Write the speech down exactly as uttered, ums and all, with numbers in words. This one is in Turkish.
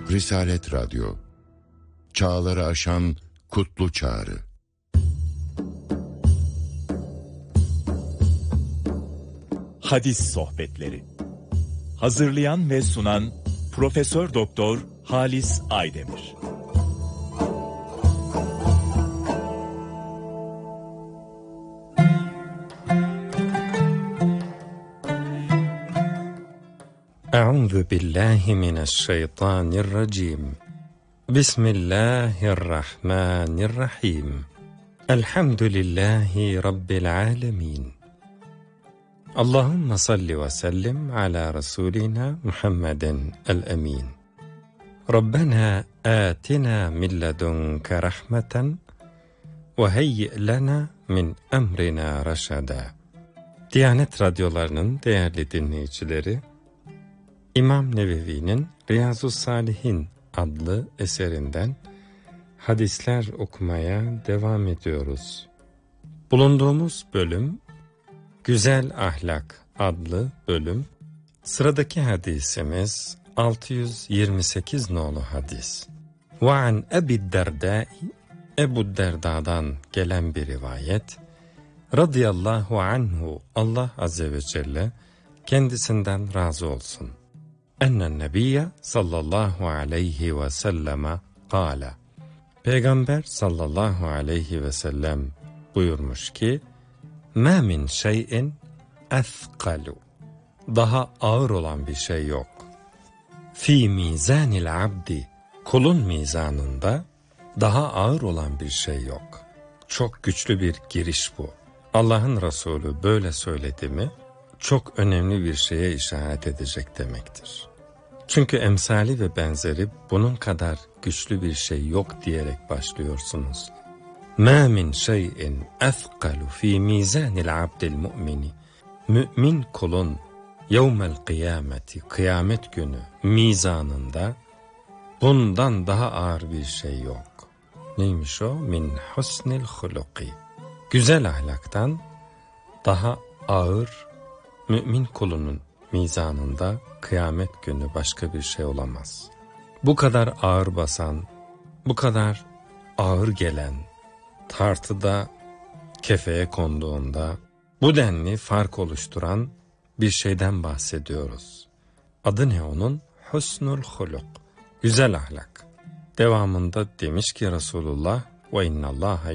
Risalet Radyo, çağları aşan kutlu çağrı. Hadis Sohbetleri. Hazırlayan ve sunan Profesör Doktor Halis Aydemir. Euzu billahi mineşşeytanirracim. Bismillahirrahmanirrahim. Elhamdülillahi rabbil alamin. Allahumme salli ve sellim ala rasulina Muhammeden el-emin. Rabbena atina min ledunke rahmeten ve heyyi lena min emrina raşada. Diyanet radyolarının değerli dinleyicileri, İmam Nevevi'nin Riyazu's-Salihin adlı eserinden hadisler okumaya devam ediyoruz. Bulunduğumuz bölüm Güzel Ahlak adlı bölüm. Sıradaki hadisimiz altı yüz yirmi sekiz nolu hadis. Ve an Ebi Derdâ, Ebu Derda'dan gelen bir rivayet. Radıyallahu anhu, Allah azze ve celle kendisinden razı olsun. Ennen nebiyye sallallahu aleyhi ve selleme kâle. Peygamber sallallahu aleyhi ve sellem buyurmuş ki, مَا مِنْ شَيْءٍ اَثْقَلُ. Daha ağır olan bir şey yok. فِي مِيزَانِ الْعَبْدِ. Kulun mizanında daha ağır olan bir şey yok. Çok güçlü bir giriş bu. Allah'ın Resulü böyle söyledi mi, çok önemli bir şeye işaret edecek demektir. Çünkü emsali ve benzeri bunun kadar güçlü bir şey yok diyerek başlıyorsunuz. مَا مِنْ شَيْءٍ اَثْقَلُ ف۪ي مِيزَانِ الْعَبْدِ الْمُؤْمِنِ. Mümin kulun yevmel kıyameti, kıyamet günü mizanında bundan daha ağır bir şey yok. Neymiş o? Min husnil huluki. Güzel ahlaktan daha ağır mümin kulunun mizanında kıyamet günü başka bir şey olamaz. Bu kadar ağır basan, bu kadar ağır gelen, tartıda kefeye konduğunda bu denli fark oluşturan bir şeyden bahsediyoruz. Adı ne onun? Husnul huluk, güzel ahlak. Devamında demiş ki Resulullah, ve innallaha